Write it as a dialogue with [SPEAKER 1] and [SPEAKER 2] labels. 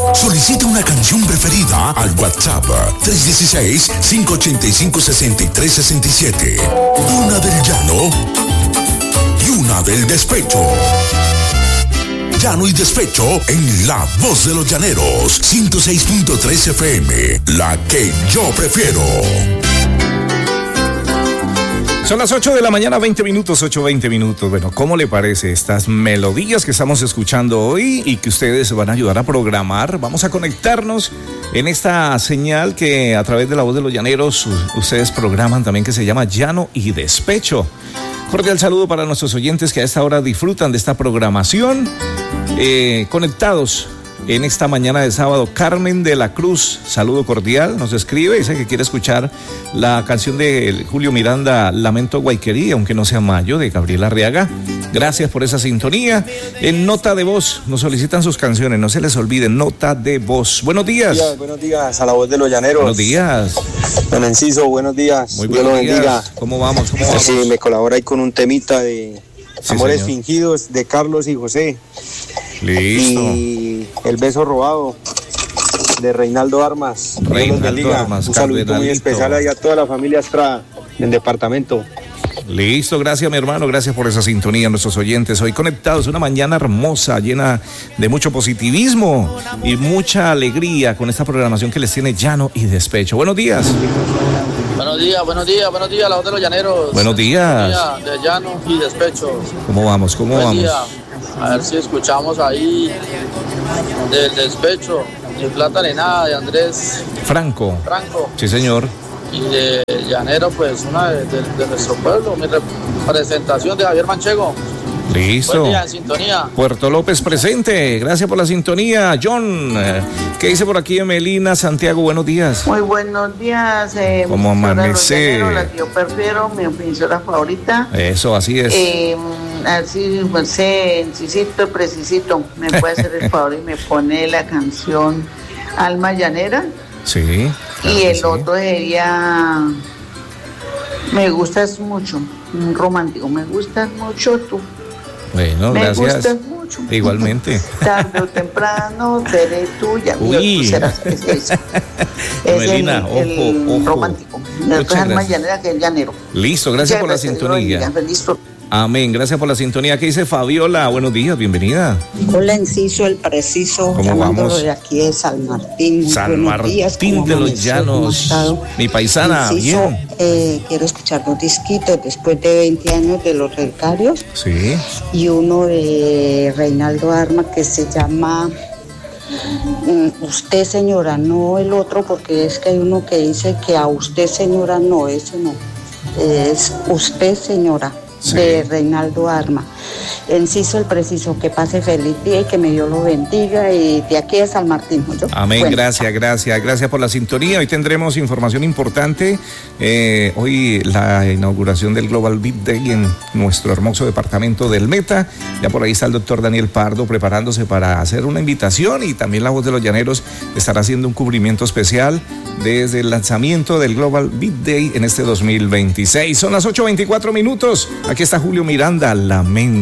[SPEAKER 1] Solicita una canción preferida al WhatsApp 316-585-6367. Una del llano y una del despecho. Llano y despecho en La Voz de los Llaneros, 106.3 FM, la que yo prefiero.
[SPEAKER 2] Son las 8 de la mañana, 20 minutos, 8:20 minutos. Bueno, ¿cómo le parece estas melodías que estamos escuchando hoy y que ustedes van a ayudar a programar? Vamos a conectarnos en esta señal que a través de La Voz de los Llaneros ustedes programan también, que se llama Llano y Despecho. Cordial saludo para nuestros oyentes que a esta hora disfrutan de esta programación. Conectados en esta mañana de sábado, Carmen de la Cruz, saludo cordial, nos escribe, dice que quiere escuchar la canción de Julio Miranda, Lamento Guayquerí, aunque no sea mayo, de Gabriel Arriaga. Gracias por esa sintonía. En nota de voz nos solicitan sus canciones, no se les olvide, nota de voz. Buenos días.
[SPEAKER 3] Buenos días a La Voz de los Llaneros.
[SPEAKER 2] Buenos días.
[SPEAKER 3] Don Enciso, buenos días.
[SPEAKER 2] Muy buenos días. Bendiga. ¿Cómo vamos?
[SPEAKER 3] Sí, me colabora ahí con un temita de Amores Fingidos de Carlos y José.
[SPEAKER 2] Listo.
[SPEAKER 3] Y El Beso Robado de Reinaldo Armas.
[SPEAKER 2] Reinaldo Armas.
[SPEAKER 3] Un saludo muy especial ahí a toda la familia Estrada del departamento.
[SPEAKER 2] Listo, gracias mi hermano, gracias por esa sintonía a nuestros oyentes. Hoy conectados, una mañana hermosa, llena de mucho positivismo y mucha alegría con esta programación que les tiene Llano y Despecho. Buenos días.
[SPEAKER 4] Buenos días, La Voz de los Llaneros.
[SPEAKER 2] Buenos días.
[SPEAKER 4] De Llano y Despecho.
[SPEAKER 2] ¿Cómo vamos?
[SPEAKER 4] Buen día. A ver si escuchamos ahí del Despecho, de Plata Arenada, de Andrés
[SPEAKER 2] Franco.
[SPEAKER 4] Sí,
[SPEAKER 2] señor.
[SPEAKER 4] Y de Llanero, pues una de nuestro pueblo, mi representación de Javier Manchego.
[SPEAKER 2] Listo.
[SPEAKER 4] Buen día, en sintonía.
[SPEAKER 2] Puerto López presente, gracias por la sintonía. John, ¿qué dice por aquí Emelina Santiago? Buenos días.
[SPEAKER 5] Muy buenos días.
[SPEAKER 2] ¿Cómo amanece?
[SPEAKER 5] La que yo prefiero, mi emisora favorita.
[SPEAKER 2] Eso, así es.
[SPEAKER 5] Así, pues, Encisito, precisito, me puede hacer el favor y me pone la canción Alma Llanera.
[SPEAKER 2] Sí.
[SPEAKER 5] Claro, y el otro sería Me gustas mucho, un romántico, me gustas mucho tú.
[SPEAKER 2] Bueno,
[SPEAKER 5] me
[SPEAKER 2] gracias.
[SPEAKER 5] Me gustas mucho.
[SPEAKER 2] Igualmente.
[SPEAKER 5] Tarde o temprano seré tuya.
[SPEAKER 2] Uy.
[SPEAKER 5] Serás, es
[SPEAKER 2] Melina,
[SPEAKER 5] el romántico.
[SPEAKER 2] Muchas
[SPEAKER 5] Alma Llanera, que es llanero.
[SPEAKER 2] Listo, gracias por la sintonía. Amén, gracias por la sintonía. ¿Qué dice Fabiola? Buenos días, bienvenida.
[SPEAKER 6] Hola, Enciso, el preciso.
[SPEAKER 2] ¿Cómo vamos?
[SPEAKER 6] De aquí de San Martín.
[SPEAKER 2] San Martín de los Llanos. Mi paisana,
[SPEAKER 6] Enciso,
[SPEAKER 2] bien.
[SPEAKER 6] Quiero escuchar dos disquitos después de 20 años de Los Recarios.
[SPEAKER 2] Sí.
[SPEAKER 6] Y uno de Reinaldo Arma que se llama Usted, señora, no el otro, porque es que hay uno que dice que a usted, señora, no, ese no. Es Usted, señora. Sí. De Reinaldo Arma. Enciso, el preciso, que pase feliz día y que me Dios lo bendiga, y de aquí es San Martín. ¿No?
[SPEAKER 2] Amén, bueno. Gracias por la sintonía. Hoy tendremos información importante. Hoy la inauguración del Global Beat Day en nuestro hermoso departamento del Meta. Ya por ahí está el doctor Daniel Pardo preparándose para hacer una invitación, y también La Voz de los Llaneros estará haciendo un cubrimiento especial desde el lanzamiento del Global Beat Day en este 2026. Son las 8:24 minutos. Aquí está Julio Miranda, Lamento